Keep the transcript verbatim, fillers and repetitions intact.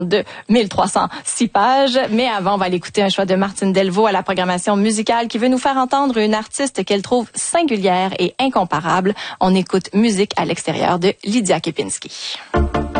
de mille trois cent six pages. Mais avant, on va aller écouter un choix de Martine Delvaux à la programmation musicale qui veut nous faire entendre une artiste qu'elle trouve singulière et incomparable. On écoute Musique à l'extérieur de Lydia Kepinski.